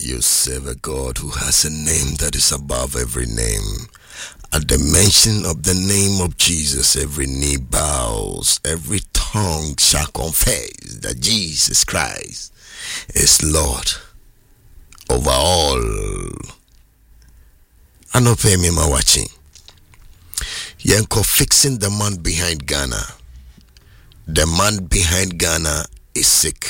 You serve a God who has a name that is above every name. At the mention of the name of Jesus, every knee bows, every tongue shall confess that Jesus Christ is Lord over all. I know pay me my watching. Yanko fixing the man behind Ghana. The man behind Ghana is sick.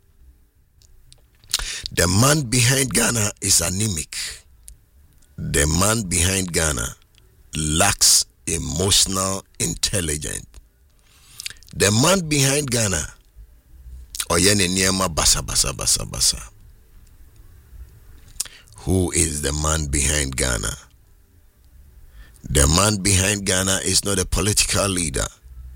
The man behind Ghana is anemic. The man behind Ghana lacks emotional intelligence. The man behind Ghana oyene niema basa. Who is the man behind Ghana? The man behind Ghana is not a political leader.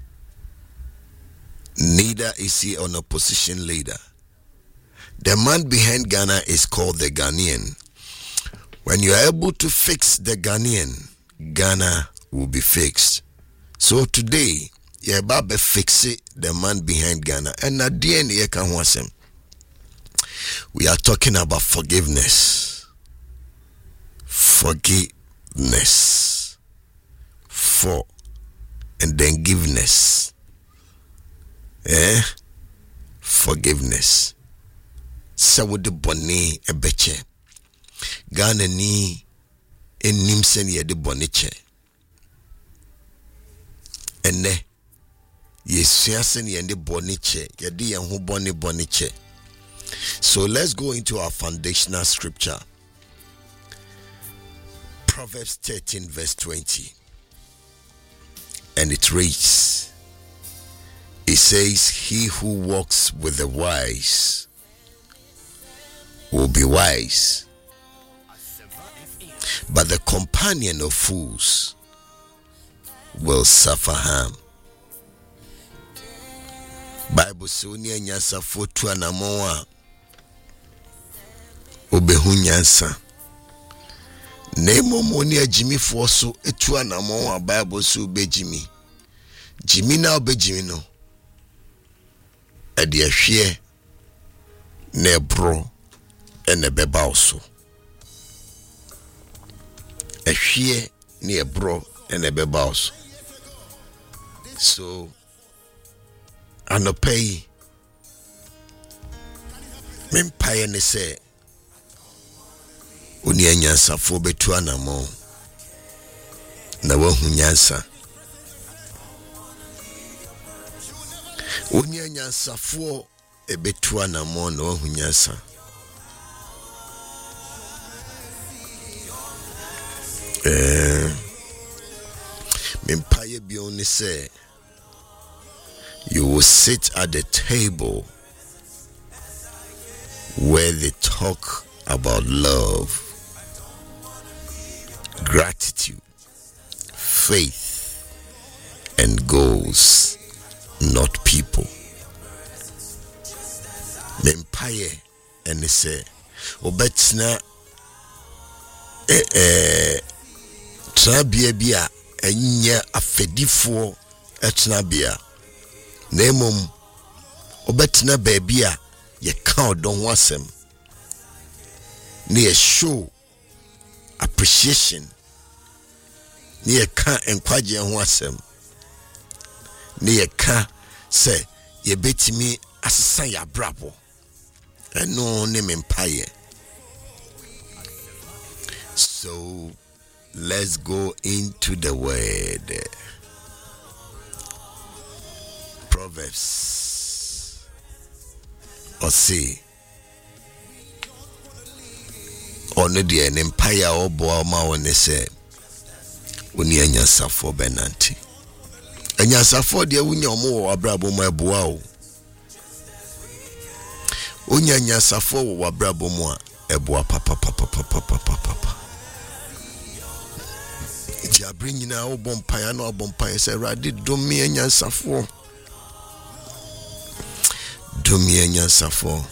Neither is he an opposition leader. The man behind Ghana is called the Ghanaian. When you are able to fix the Ghanaian, Ghana will be fixed. So today, you're about to fix it, the man behind Ghana. And at the end, we are talking about forgiveness. Forgiveness. For and then giveness. Forgiveness. Sawode bone ebeche. Ghana ni enim sen ye de bone che. Ene yesua sen ye de bone che. Ye de yen ho bone che. So let's go into our foundational scripture. Proverbs 13 verse 20. And it reads, it says, he who walks with the wise will be wise, but the companion of fools will suffer harm. Bible sonia nyasa fotu anamoa obehu nyansa. Nemo monia Jimmy Fosso etu anamoa Bible so be Jimmy. Jimmy na obe Jimmy no. Ade ahwe na ebro ene beba oso. Ahwe na ebro ene beba oso. So anopay mempaye ne se oni anyansa fo betu anamo na wahu nyansa. Oni anyansa fo ebetu anamo na wahu nyansa. Mempaye bi oni se you will sit at the table where they talk about love, gratitude, faith, and goals, not people. Mempaye and they say, obetsna trabia bia enya afedifo etna bia. Nemom obetna baby a ye count don wasem. Near show appreciation. Near can encourage and wasem. Near can say ye bet me as ya brabo. And no name empire. So let's go into the word. Proverbs or say on the empire or boama when they say when you suffer benanti and you suffer the unya more abrabo my boao unya suffer wabrabo more eboa papa it's bringing now bompire no bompire say radi do me anya suffer. Domianya Safo.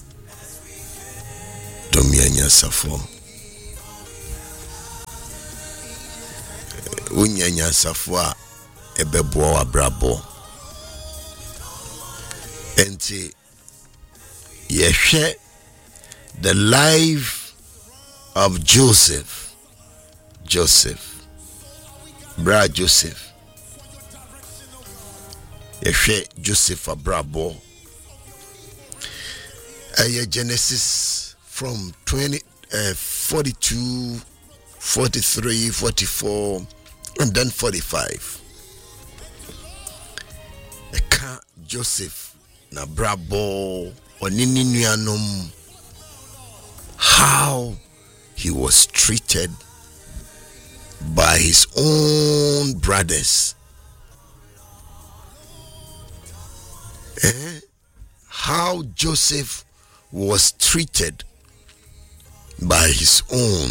Unyanya Safo ebebo abrabo. Enti yehwe the life of Joseph. Bra Joseph. Joseph abrabo. Genesis from 42, 43, 44, and then 45. Joseph na brabo onini nuanom, how he was treated by his own brothers. How Joseph was treated by his own.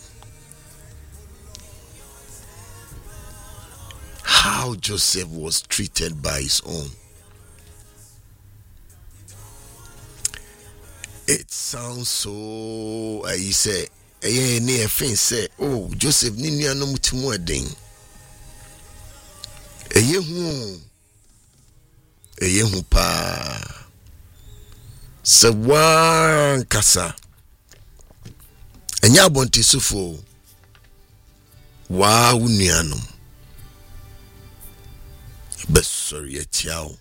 How Joseph was treated by his own. It sounds so, he said, say, oh, Joseph nini anomutumu eden. Eye hu pa. Se wan kasa. Enya bonti sufo. Wa unuanom. Besori etiao.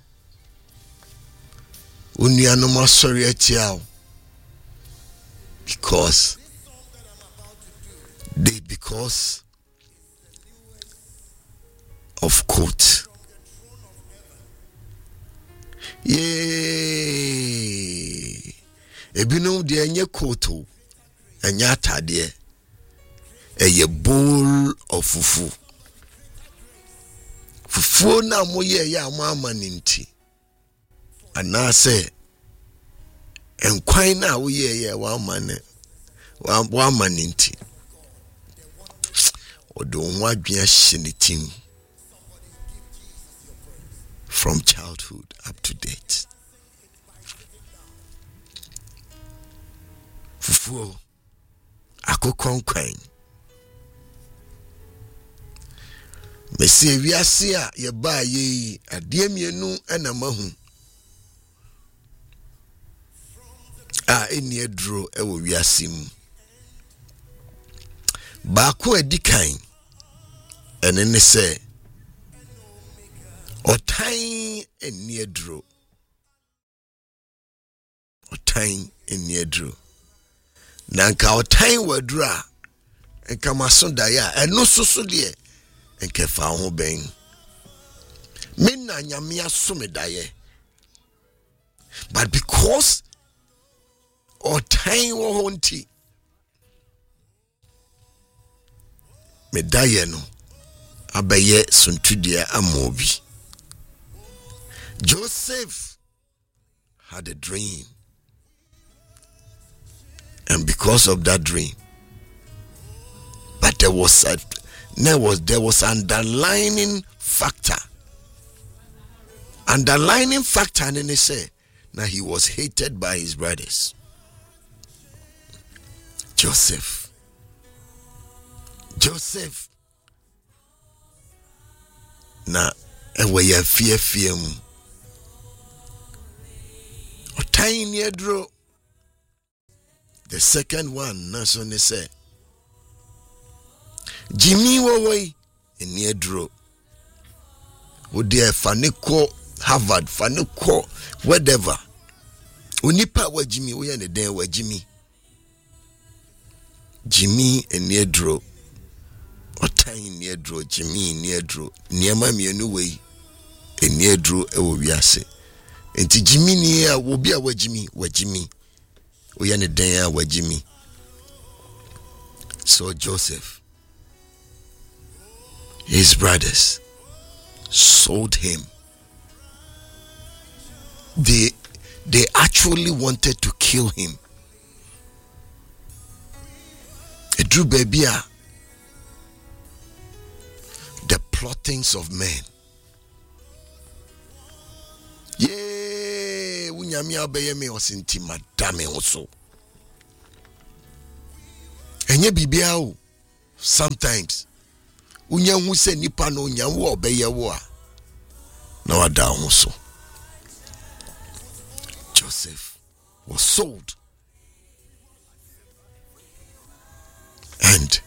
Unuanom asori etiao. Because of quote. Yay. Ebino de enye koto. Enya atade. Eye bowl of fufu. Fufu na moye ya mama ninti. Anase enkwan na woye ye wa maninti. Odo nwa dwea hyenetim. From childhood up to date. Fufu akokonkwan. Mesi wiase a ye ba ye ade mienu na mahu. Eni edro ewo wiase mu. Baako edikan ene ne se otan eni edro. Otan eni edro. Nanka otan wadura enka maso daya eno soso de enka fa ho ben. Menna nyame asome daye. But because otan wo honti medaye no abaye suntudia amobi. Joseph had a dream, and because of that dream, but there was underlining factor. Underlining factor, and they say now he was hated by his brothers. Joseph na ewe ya fie mu otani edro. The second one na so ne say Jimmy wowoi eni edro. Wo de faniko Harvard, faniko whatever. Unipa wa Jimmy wo ya ne den wa Jimmy eni edro. Otan ni edro, Jimmy ni edro. Niema mienu wei eni edro ewo wiase. Enti Jimmy ni ya wo bia wa Jimmy. O ya ne den ya wa Jimmy. So Joseph, his brothers sold him. They actually wanted to kill him. Edru babia. The plottings of men. Yeah, unyami obeye me osinti madame also. Enye bibia o. Sometimes unyanwu se nipa no unyanwu obeye wo a na wada also. Joseph was sold. And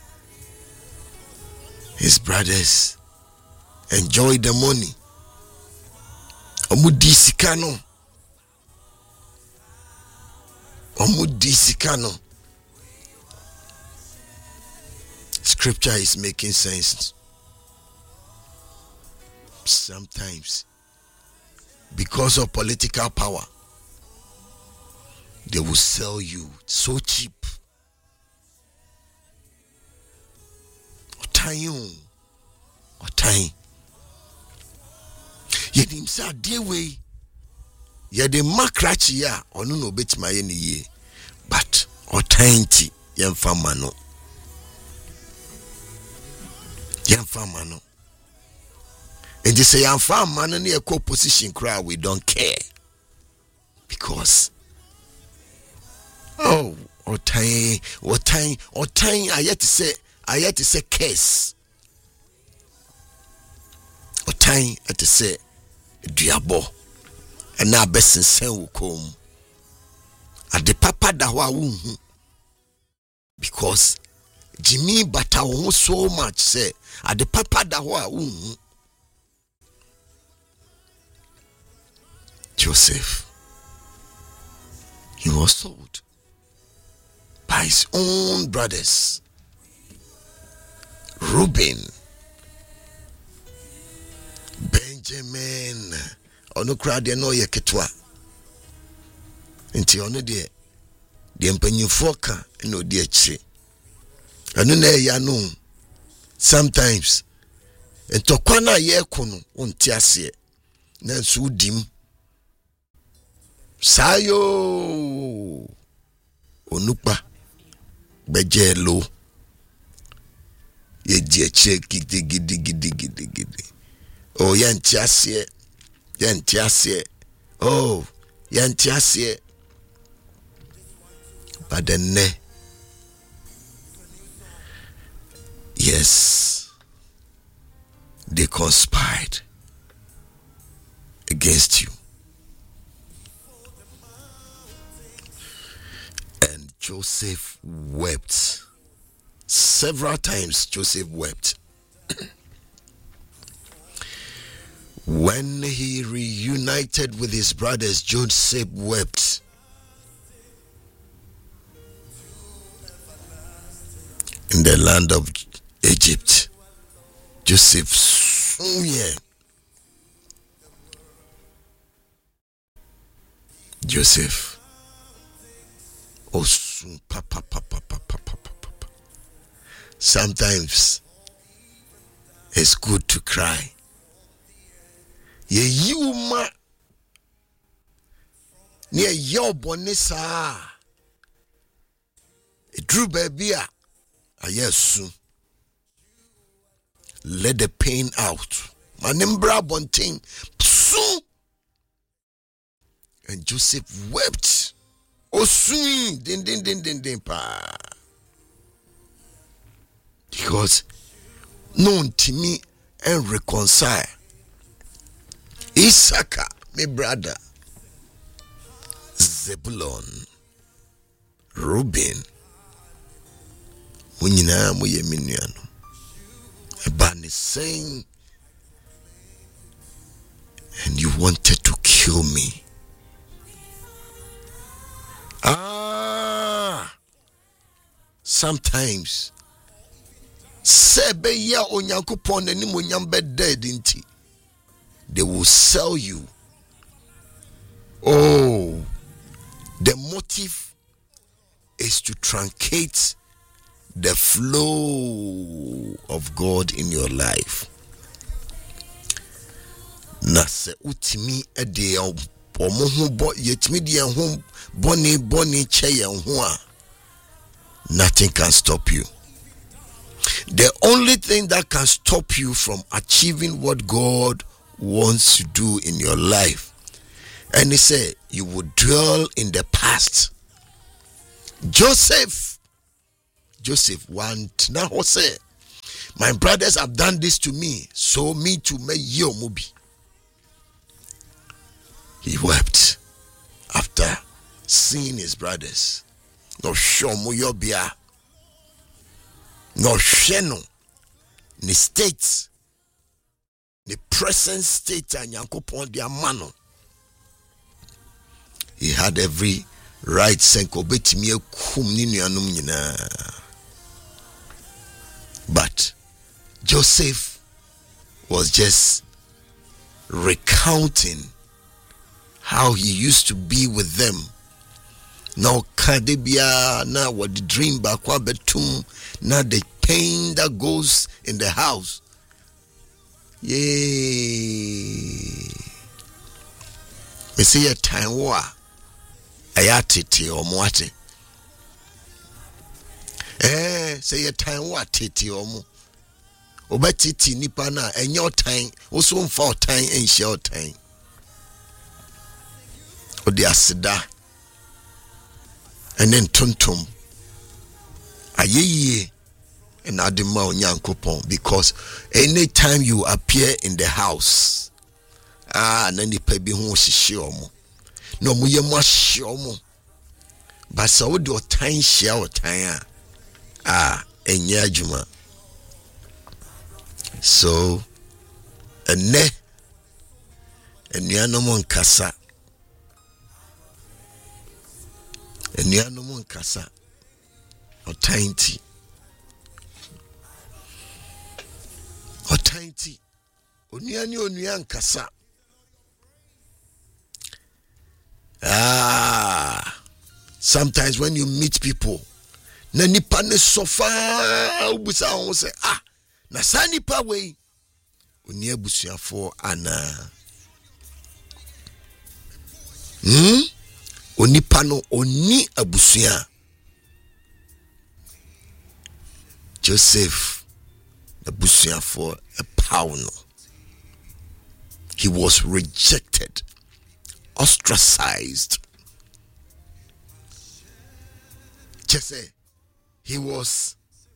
his brothers enjoy the money. Omudi sikano. Scripture is making sense. Sometimes, because of political power, they will sell you so cheap. Otain. Yedim sa de way. Yede makrachi ya onu no betima ye ni ye. But otain yemfa mano. And they say, I'm fine, man, in a co-position crowd, we don't care. Because, I yet to say case. I had to say, diabo. And now best in sen will come. At the papa da wa because Jimmy Bata so much say, at the papa da wa Joseph, he was sold by his own brothers. Reuben, Benjamin, ono crowd no ye ketwa. Nti ono de mpanyimfo ka no de achi. Ano na ya no sometimes entokwa na ye kono onti ase na nso dim sayo onukpa bejelo ye die che gidi oh yanti ase oh yanti ase but then yes, they conspired against you. And Joseph wept. Several times Joseph wept. When he reunited with his brothers, Joseph wept. In the land of Egypt, Joseph Joseph sometimes it's good to cry. You ma near your bonessa drew baby. Yes, let the pain out. Manimbra bonting soon. And Joseph wept. Oh, soon, din pa. Because known to me and reconcile. Issachar, my brother, Zebulon, Reuben. Unyina mo ye minuano. Ebani saying, and you wanted to kill me. Sometimes sebe ya onyankopon ani mo nyambe dead inti. They will sell you. Oh, the motive is to truncate the flow of God in your life. Na se utimi ede omo ho bo yetimi de ho boni che ho a, nothing can stop you. The only thing that can stop you from achieving what God wants to do in your life, and he said you would dwell in the past. Joseph want now say, my brothers have done this to me, so me to me yo mubi. He wept after seeing his brothers. No show mu yobia. no sheno the states the present state and Yankopon their mano. He had every right senko betimi kum ni nuanum nyina. But Joseph was just recounting how he used to be with them. Now kadebia na what the dream bakwa betum na the pain that goes in the house. Yay. Me say a time wa ayatete omoate. Say a time wa tete omo. Obetiti nipa na enyo time also mfa time enhia time. Odi asida. And then tuntum ayeye and adima onyankopon, because anytime you appear in the house nani pa bi ho hihye omo no mo yemu ahye omo, but so wo do time hia o time enye adwuma. So ene enuanom nkasa otainti onua nkasa. Sometimes when you meet people na nipa ne sofa ubusa ho say na sa nipa we oni abusuafo ana onipa no oni abusua. Joseph abusuafo a pauno. He was rejected, ostracized. Just say he was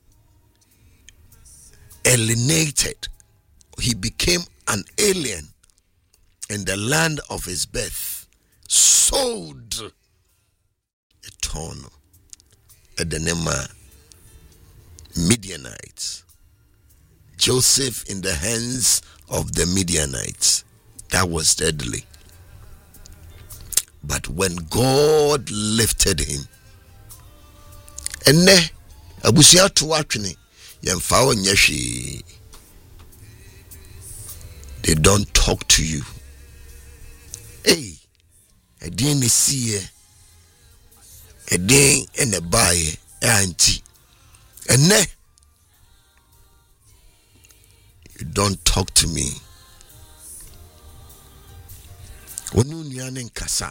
alienated. He became an alien in the land of his birth, sold a ton at the name Midianites. Joseph in the hands of the Midianites. That was deadly. But when God lifted him, ene abusia to atwene yemfa onye hwe. They don't talk to you. Hey, edin ne sie, edin ene bae anti. Ene, you don't talk to me. Onu nuane nkasa.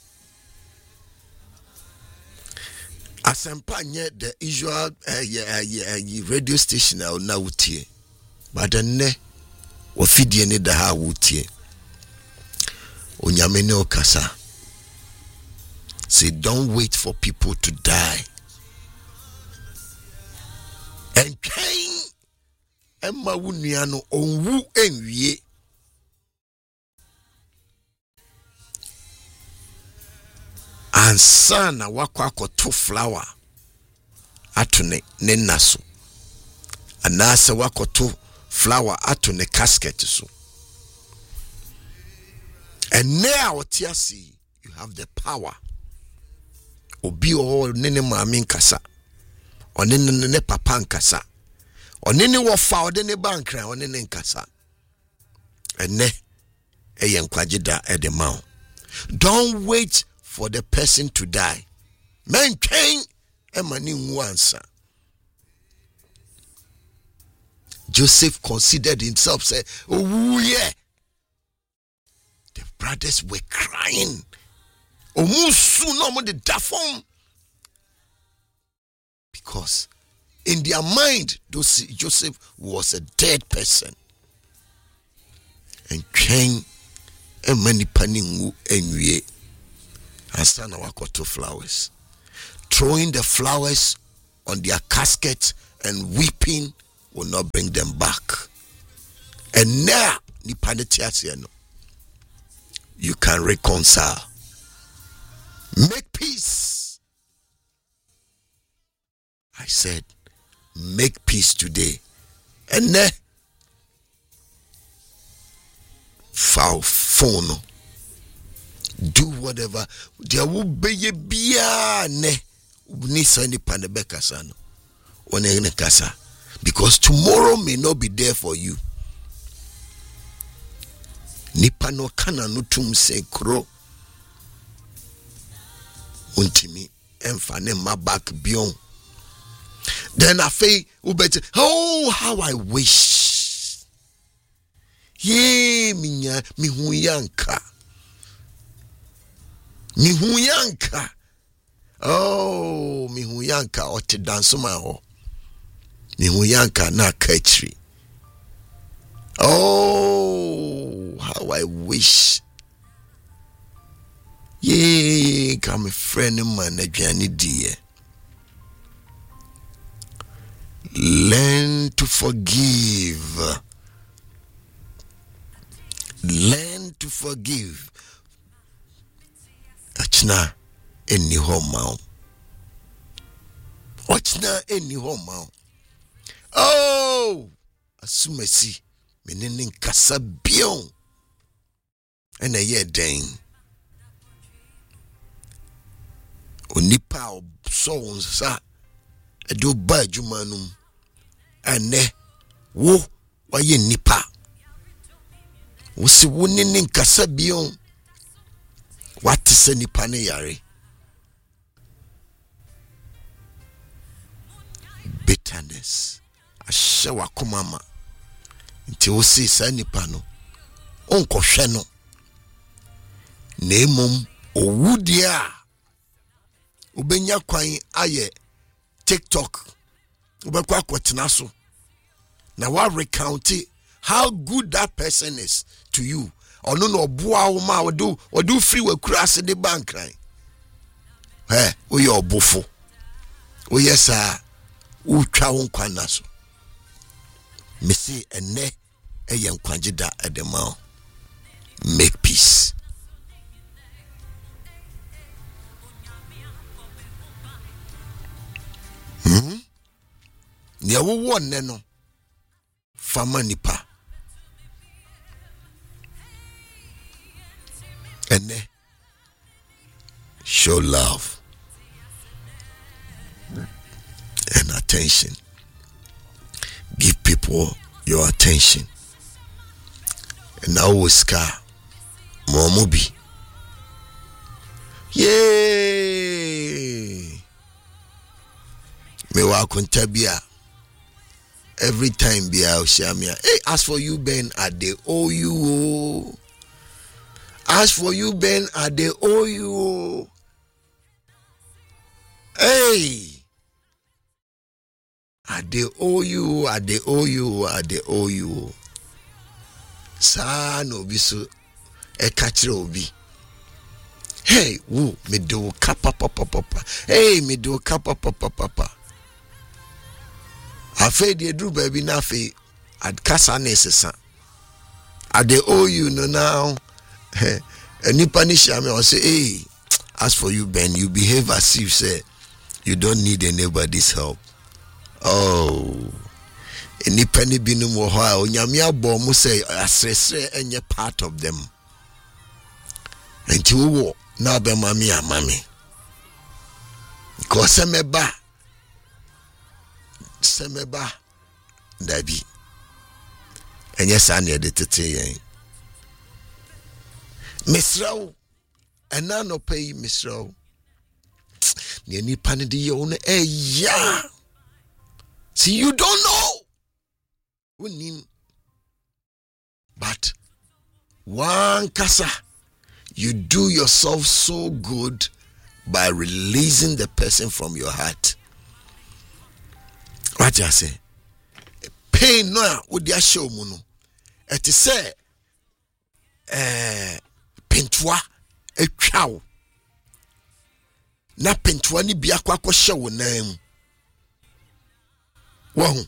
Asempa nye the usual radio station na wutie. But ene wafidie ne da ha wutie. Onyame ne okasa. Say don't wait for people to die. And Cain Emma Wuniano onwu enwie. And son wakwa koto flower atune ne naso. Anasa wakoto flower atune casket so. And now otiasi, you have the power. Obi o nene maami nkasa. Onene ne papa nkasa. Onene wofa odene bankra onene nkasa. Ene eye nkwagida edema. Don't wait for the person to die. Maintain emani nwansa. Joseph considered himself, say, oh yeah. The brothers were crying. Omusu no mo de dafom. Because in their mind, Joseph was a dead person. And Cain and many paningu enwie. And son wakoto flowers. Throwing the flowers on their casket and weeping will not bring them back. And now, you can reconcile. Make peace. I said, Make peace today. And then foul phone. Do whatever. There will be a bia ne. Nisa ni panebeka sano. One kasa. Because tomorrow may not be there for you. Nipa no kana no tum se kro. Untimi emfane ma back beyond. Then I say, oh, how I wish. Ye minya mihuyanka. Mihuyanka. Oh, mihuyanka ote dansuma ho. Mihuyanka na kachri. Oh, how I wish. Ye come a friend of mine Johnny dear. Learn to forgive. Learn to forgive. Achna any home. Achna any home. Oh, asumesi menene kasa bion. And a year dang. Onipa so sa edo ba jumanum. Ane wo waye nipa. Wo si wo nene nkasa bion. What is nipa ne yare? Bitterness. Ashewa komama. Nti wo si sa nipa no. Onko hwe no. Na emom owudia. Ubenya kwan aye TikTok. Ubekwa kwetena so. Na wa recount how good that person is to you. Ono no boa wo ma do free we kura de bank ran. Wo ye obofo. Wo yesa wo twa wo nkwan na so. Me say ene eye nkwagida edema. Make peace. Nya wo wonne no fama nipa. Ene show love and attention. Give people your attention. And now Oscar Momobi. Yay! Me wa kuntabia. Every time be out shamia. Hey, as for you, Ben, I they owe you. As for you, Ben, I they owe you. Hey, I they owe you. I they owe you. I they owe you. Sa no bisu e kachire obi. Hey, woo, me do kapa papa. Hey, me do kapa papa. Afe de dru baby na fe ad kasa nesesa. I they owe you no now. Any punish me or say, hey, as for you, Ben, you behave as if say you don't need anybody's help. Oh, any penny binum or how Yamia Bomu say asese and part of them. And you walk now be mammy. Cause semeba dabi. And yes, I need it to tell you. Misrao, and now no pay Misrao. Ni panidi yone ya. See, you don't know. But one kasa, you do yourself so good by releasing the person from your heart. What I say? Pain no would ya show muno. Et say pentwa etwa na pentwa ni bia kwa hye wo nan mu.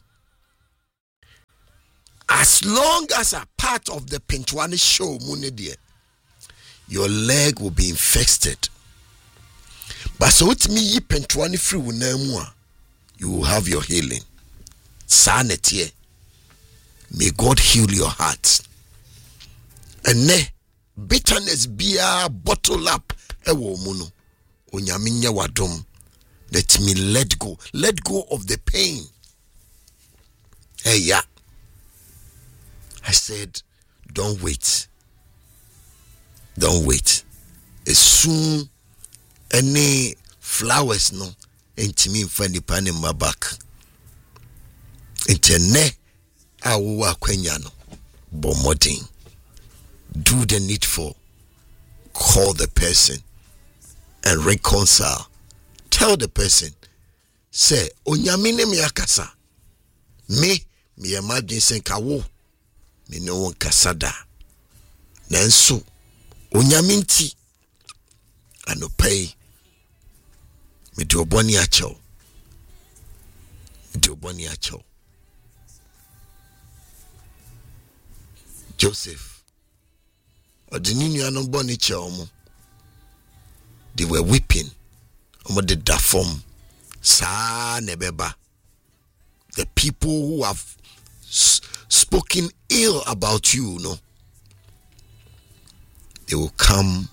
As long as a part of the pentwa ni show mu ne de, your leg will be infested. But so it me yi pentwa ni free wo nan mu a, you will have your healing. Sanetie. May God heal your heart. And ne bitterness be a bottle up ewo muno. Onyaminya wadom. Let me let go. Let go of the pain. Hey, yeah. I said, don't wait. Don't wait. As soon any flowers no intimi mfani pane my back. Intene awu akwenya no bomodin. Do the needful. Call the person and reconcile. Tell the person, say, onyamine mi akasa. Me imagine sen kawo. Me no one kasada. Nanso, onyaminti. Ano pay. Me do boni acho. Joseph. Odinini anon boni chomo. They were weeping. The dafom sa nebeba. The people who have spoken ill about you, no, they will come.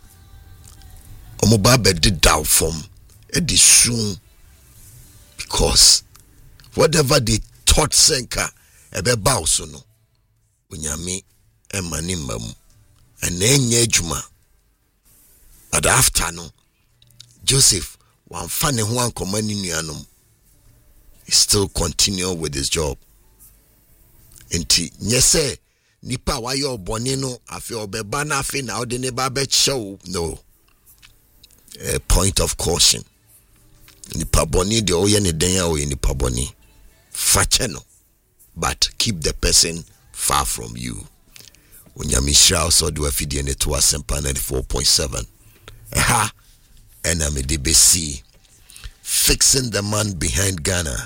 Omobabe did dafom edi soon, because whatever they thought senka ebeba also no. Unyami emanimam enenye juma. But after no. Joseph, one funny one commanding yanum, he still continue with his job. Inti nyese nipa wa yo bonino afi obeba na afi na ode ne ba be show. No. A point of caution. Nipa boni de oye ne den ya oye nipa boni. Facheno. But keep the person far from you. Unyamisha also do a fidi ne to Asempa 94.7. Aha. Enemy DBC fixing the man behind Ghana.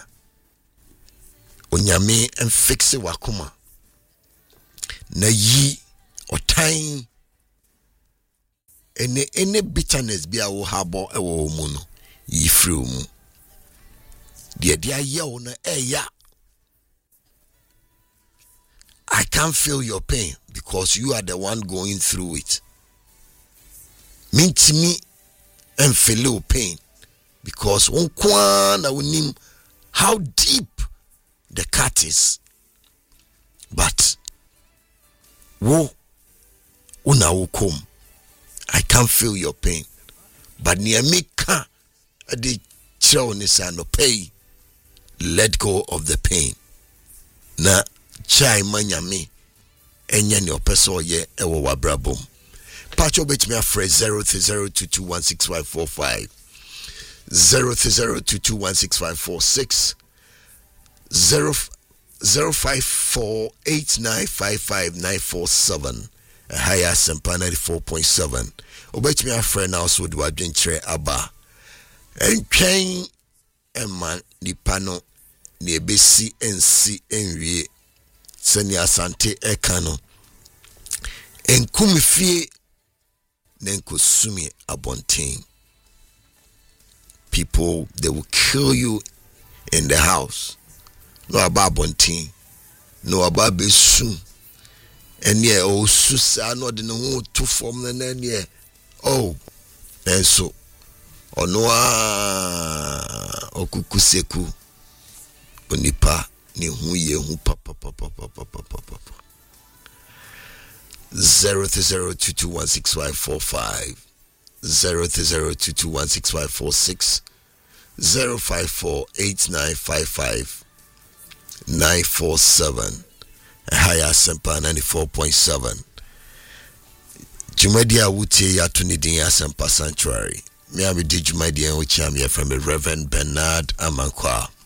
Onyame and fix it wakuma. Na yi otain any bitterness be a wo habo ewo mu no yi free mu. De ye wo na ya. I can't feel your pain because you are the one going through it. Mean to me and feel pain because unkwana unim how deep the cut is. But wo una wukum, I can't feel your pain. But near me ka adi chao nisa no pay. Let go of the pain. Na chai manyami enya ni opeso ye ewo wabrabom. Pacho bet me a phrase 0302216545 0302216546 0548955 higher Asempa 94.7. Obet me a friend also would have been tre aba and train and man nipano ne besi nc enwie seni asante ekano enkumifie nenko sumi abontin. People, they will kill you in the house. No about bontin, no about besun. And yeah, oh susa no de no to form the then yeah. Oh, and so onoa okukuseku onipa ni hu ye hu papa 03022165545 03022165546 0548955 higher Asempa 94.7. Jumadia wutie ya tunidin Asempa Sanctuary. Me abi di Jumadia which am here from the Reverend Bernard Amankwa.